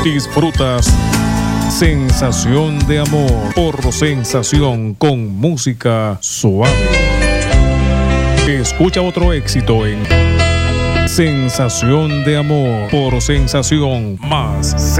Disfrutas Sensación de Amor por Sensación con música suave. Escucha otro éxito en Sensación de Amor por Sensación más